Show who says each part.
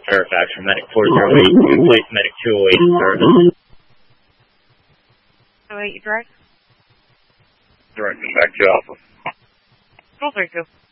Speaker 1: Fairfax for Medic 408, replace Medic 208 in service.
Speaker 2: 208, you direct?
Speaker 3: Directing back to Alpha.
Speaker 2: Control 32.